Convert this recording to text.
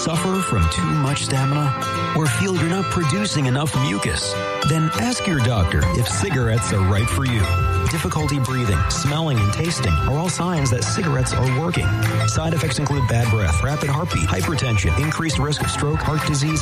Suffer from too much stamina? Or feel you're not producing enough mucus? Then ask your doctor if cigarettes are right for you. Difficulty breathing, smelling, and tasting are all signs that cigarettes are working. Side effects include bad breath, rapid heartbeat, hypertension, increased risk of stroke, heart disease,